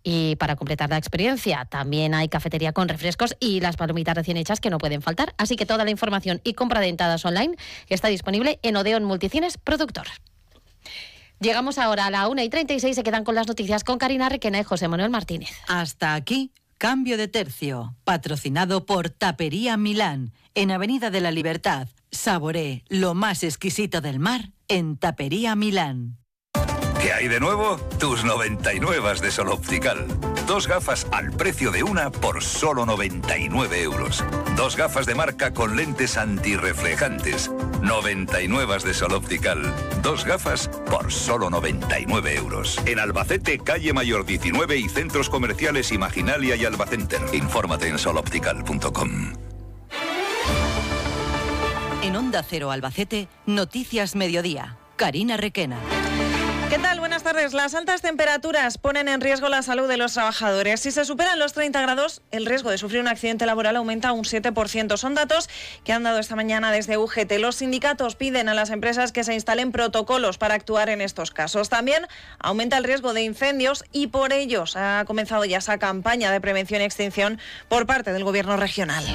Y para completar la experiencia, también hay cafetería con refrescos y las palomitas recién hechas que no pueden faltar. Así que toda la información y compra de entradas online está disponible en Odeón Multicines Productor. Llegamos ahora a la 1:36, se quedan con las noticias con Karina Requena y José Manuel Martínez. Hasta aquí, Cambio de Tercio, patrocinado por Tapería Milán, en Avenida de la Libertad. Saboree lo más exquisito del mar en Tapería Milán. ¿Qué hay de nuevo? Tus 99 de Sol Optical. 2 gafas al precio de una por solo 99 euros. 2 gafas de marca con lentes antirreflejantes. 99 de Sol Optical. 2 gafas por solo 99 euros. En Albacete, calle Mayor 19 y centros comerciales Imaginalia y Albacenter. Infórmate en soloptical.com. En Onda Cero Albacete, Noticias Mediodía. Karina Requena. ¿Qué tal? Buenas tardes. Las altas temperaturas ponen en riesgo la salud de los trabajadores. Si se superan los 30 grados, el riesgo de sufrir un accidente laboral aumenta un 7%. Son datos que han dado esta mañana desde UGT. Los sindicatos piden a las empresas que se instalen protocolos para actuar en estos casos. También aumenta el riesgo de incendios y por ello ha comenzado ya esa campaña de prevención y extinción por parte del Gobierno regional.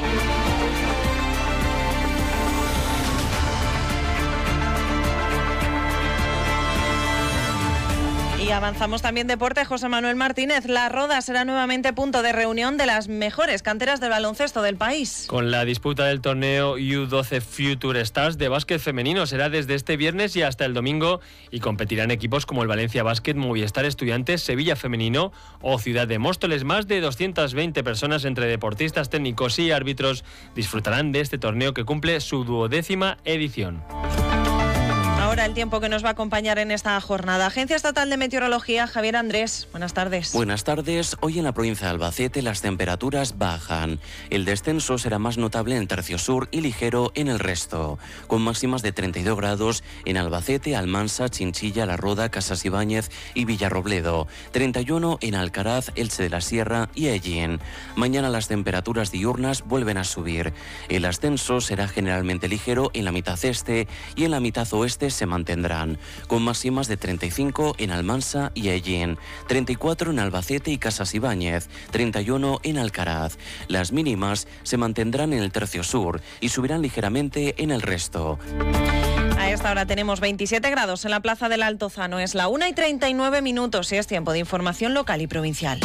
Y avanzamos también deporte. José Manuel Martínez, La Roda será nuevamente punto de reunión de las mejores canteras del baloncesto del país. Con la disputa del torneo U12 Future Stars de básquet femenino será desde este viernes y hasta el domingo y competirán equipos como el Valencia Basket, Movistar Estudiantes, Sevilla Femenino o Ciudad de Móstoles. Más de 220 personas entre deportistas, técnicos y árbitros disfrutarán de este torneo que cumple su 12ª edición. Ahora el tiempo que nos va a acompañar en esta jornada. Agencia Estatal de Meteorología, Javier Andrés. Buenas tardes. Buenas tardes. Hoy en la provincia de Albacete las temperaturas bajan. El descenso será más notable en el tercio sur y ligero en el resto, con máximas de 32 grados en Albacete, Almansa, Chinchilla, La Roda, Casas Ibáñez y Villarrobledo. 31 en Alcaraz, Elche de la Sierra y Ellín. Mañana las temperaturas diurnas vuelven a subir. El ascenso será generalmente ligero en la mitad este y en la mitad oeste se mantendrán, con máximas de 35 en Almansa y Ellín, 34 en Albacete y Casas Ibáñez, 31 en Alcaraz. Las mínimas se mantendrán en el tercio sur y subirán ligeramente en el resto. A esta hora tenemos 27 grados en la Plaza del Altozano. Es la 1:39 y es tiempo de información local y provincial.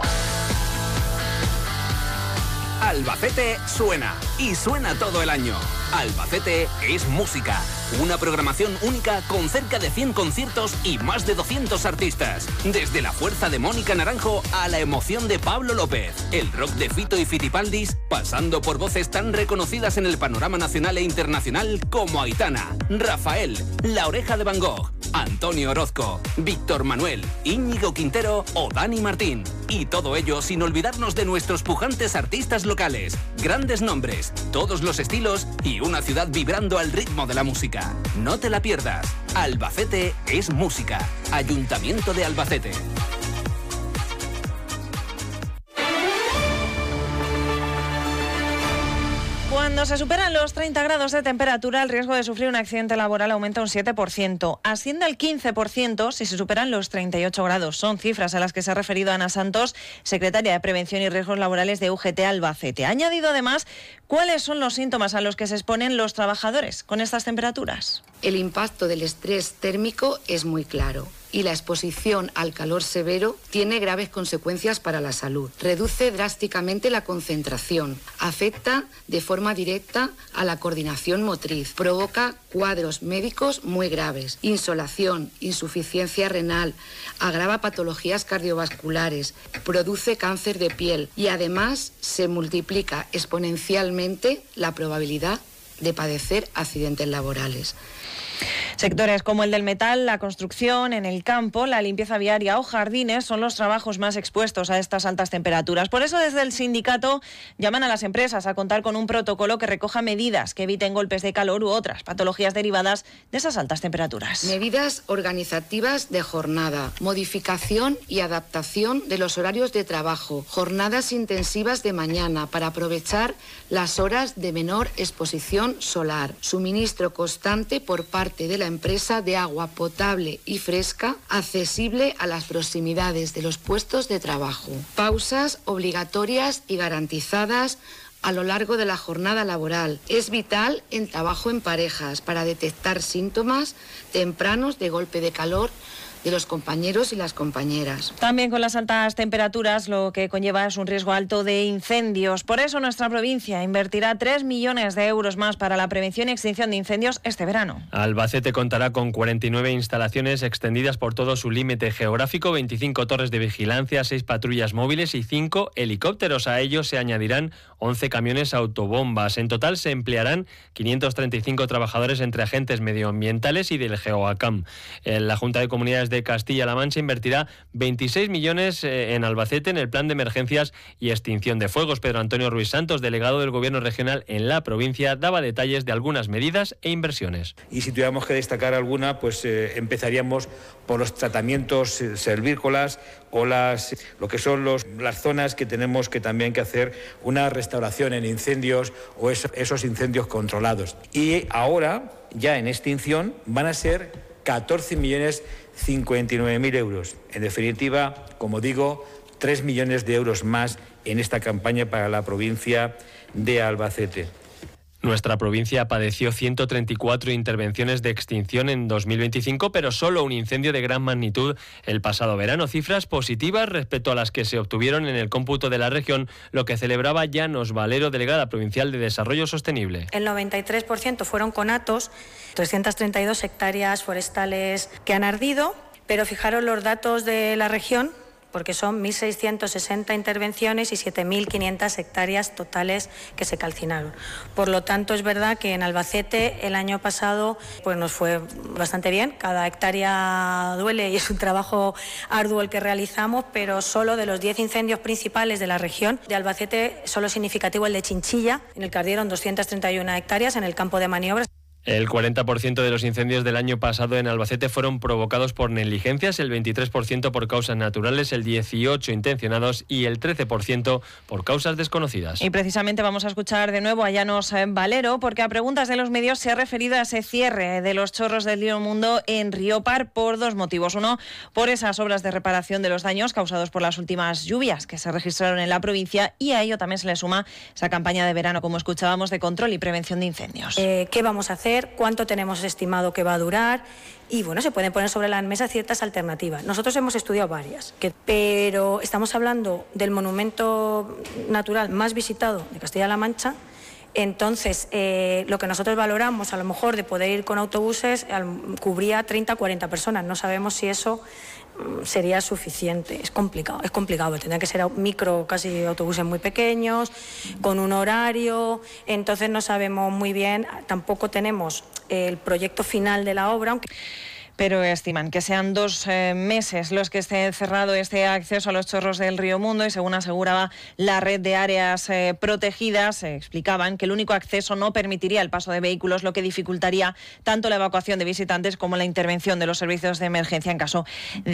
Albacete suena y suena todo el año. Albacete es música. Una programación única con cerca de 100 conciertos y más de 200 artistas. Desde la fuerza de Mónica Naranjo a la emoción de Pablo López. El rock de Fito y Fitipaldis, pasando por voces tan reconocidas en el panorama nacional e internacional como Aitana, Rafael, La Oreja de Van Gogh, Antonio Orozco, Víctor Manuel, Íñigo Quintero o Dani Martín. Y todo ello sin olvidarnos de nuestros pujantes artistas locales. Grandes nombres, todos los estilos y una ciudad vibrando al ritmo de la música. No te la pierdas. Albacete es música. Ayuntamiento de Albacete. Cuando se superan los 30 grados de temperatura, el riesgo de sufrir un accidente laboral aumenta un 7%. Asciende al 15% si se superan los 38 grados. Son cifras a las que se ha referido Ana Santos, secretaria de Prevención y Riesgos Laborales de UGT Albacete. Ha añadido además cuáles son los síntomas a los que se exponen los trabajadores con estas temperaturas. El impacto del estrés térmico es muy claro y la exposición al calor severo tiene graves consecuencias para la salud. Reduce drásticamente la concentración, afecta de forma directa a la coordinación motriz, provoca cuadros médicos muy graves, insolación, insuficiencia renal, agrava patologías cardiovasculares, produce cáncer de piel y además se multiplica exponencialmente la probabilidad de padecer accidentes laborales. Sectores como el del metal, la construcción, en el campo, la limpieza viaria o jardines son los trabajos más expuestos a estas altas temperaturas. Por eso desde el sindicato llaman a las empresas a contar con un protocolo que recoja medidas que eviten golpes de calor u otras patologías derivadas de esas altas temperaturas. Medidas organizativas de jornada, modificación y adaptación de los horarios de trabajo, jornadas intensivas de mañana para aprovechar las horas de menor exposición solar, suministro constante por parte de la la empresa de agua potable y fresca accesible a las proximidades de los puestos de trabajo. Pausas obligatorias y garantizadas a lo largo de la jornada laboral. Es vital el trabajo en parejas para detectar síntomas tempranos de golpe de calor de los compañeros y las compañeras. También con las altas temperaturas lo que conlleva es un riesgo alto de incendios. Por eso nuestra provincia invertirá 3 millones de euros más para la prevención y extinción de incendios este verano. Albacete contará con 49 instalaciones extendidas por todo su límite geográfico, 25 torres de vigilancia, 6 patrullas móviles y 5 helicópteros. A ellos se añadirán 11 camiones autobombas. En total se emplearán 535 trabajadores entre agentes medioambientales y del GEOACAM. La Junta de Comunidades de Castilla-La Mancha invertirá 26 millones en Albacete en el plan de emergencias y extinción de fuegos. Pedro Antonio Ruiz Santos, delegado del Gobierno regional en la provincia, daba detalles de algunas medidas e inversiones. Y si tuviéramos que destacar alguna, pues empezaríamos por los tratamientos servícolas o lo que son las zonas que tenemos que también que hacer una restauración en incendios o esos incendios controlados. Y ahora, ya en extinción, van a ser 14.059.000 euros. En definitiva, como digo, 3 millones de euros más en esta campaña para la provincia de Albacete. Nuestra provincia padeció 134 intervenciones de extinción en 2025, pero solo un incendio de gran magnitud el pasado verano. Cifras positivas respecto a las que se obtuvieron en el cómputo de la región, lo que celebraba Llanos Valero, delegada provincial de Desarrollo Sostenible. El 93% fueron conatos, 332 hectáreas forestales que han ardido, pero fijaros los datos de la región, porque son 1.660 intervenciones y 7.500 hectáreas totales que se calcinaron. Por lo tanto, es verdad que en Albacete el año pasado pues nos fue bastante bien. Cada hectárea duele y es un trabajo arduo el que realizamos, pero solo de los 10 incendios principales de la región de Albacete, solo es significativo el de Chinchilla, en el que ardieron 231 hectáreas en el campo de maniobras. El 40% de los incendios del año pasado en Albacete fueron provocados por negligencias, el 23% por causas naturales, el 18% intencionados y el 13% por causas desconocidas. Y precisamente vamos a escuchar de nuevo a Llanos Valero, porque a preguntas de los medios se ha referido a ese cierre de los chorros del Río Mundo en Riópar por dos motivos. Uno, por esas obras de reparación de los daños causados por las últimas lluvias que se registraron en la provincia, y a ello también se le suma esa campaña de verano, como escuchábamos, de control y prevención de incendios. ¿Qué vamos a hacer? ¿Cuánto tenemos estimado que va a durar? Y bueno, se pueden poner sobre la mesa ciertas alternativas. Nosotros hemos estudiado varias, pero estamos hablando del monumento natural más visitado de Castilla-La Mancha. Entonces, lo que nosotros valoramos, a lo mejor de poder ir con autobuses, cubría 30 o 40 personas. No sabemos si eso sería suficiente. Es complicado, tendría que ser casi autobuses muy pequeños, con un horario. Entonces no sabemos muy bien, tampoco tenemos el proyecto final de la obra, aunque... Pero estiman que sean 2 meses los que esté cerrado este acceso a los chorros del Río Mundo, y según aseguraba la red de áreas protegidas, explicaban que el único acceso no permitiría el paso de vehículos, lo que dificultaría tanto la evacuación de visitantes como la intervención de los servicios de emergencia en caso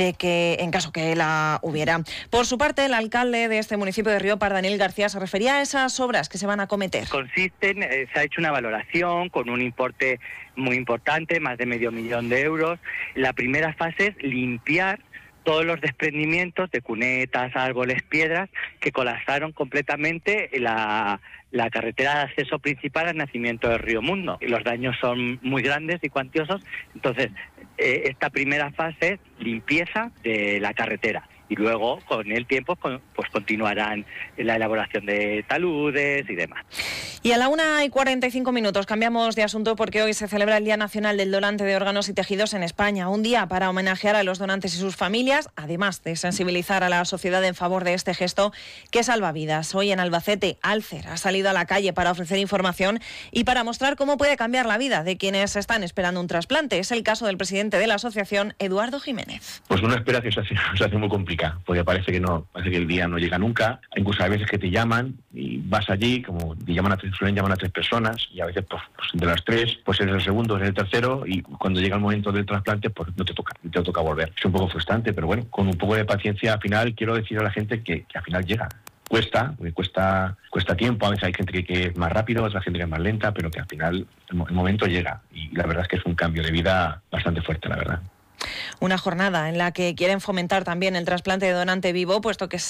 que la hubiera. Por su parte, el alcalde de este municipio de Riópar, Daniel García, se refería a esas obras que se van a acometer. Se ha hecho una valoración con un importe muy importante, más de $500.000 de euros. La primera fase es limpiar todos los desprendimientos de cunetas, árboles, piedras que colapsaron completamente la carretera de acceso principal al nacimiento del Río Mundo. Y los daños son muy grandes y cuantiosos, entonces esta primera fase es limpieza de la carretera. Y luego, con el tiempo, pues continuarán la elaboración de taludes y demás. Y a la 1:45 cambiamos de asunto, porque hoy se celebra el Día Nacional del Donante de Órganos y Tejidos en España. Un día para homenajear a los donantes y sus familias, además de sensibilizar a la sociedad en favor de este gesto que salva vidas. Hoy en Albacete, Alcer ha salido a la calle para ofrecer información y para mostrar cómo puede cambiar la vida de quienes están esperando un trasplante. Es el caso del presidente de la asociación, Eduardo Jiménez. Pues uno espera que se hace muy complicado, porque parece que el día no llega nunca. Incluso hay veces que te llaman y vas allí, como suelen llamar a 3 personas, y a veces pues de las 3 pues eres el segundo, eres el tercero, y cuando llega el momento del trasplante pues no te toca volver. Es un poco frustrante, pero bueno, con un poco de paciencia, al final quiero decir a la gente que al final llega. cuesta tiempo, a veces hay gente que es más rápido, otra gente que es más lenta, pero que al final el momento llega y la verdad es que es un cambio de vida bastante fuerte, la verdad. Una jornada en la que quieren fomentar también el trasplante de donante vivo, puesto que